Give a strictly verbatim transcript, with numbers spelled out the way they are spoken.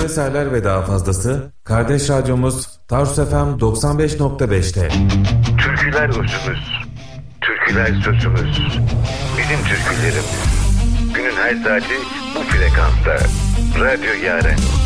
eserler ve daha fazlası kardeş radyomuz Tarsus F M doksan beş nokta beş'te. Türküler özümüz, türküler sözümüz, bizim türkülerimiz. Günün her saati bu frekansta. Radyo Yaren.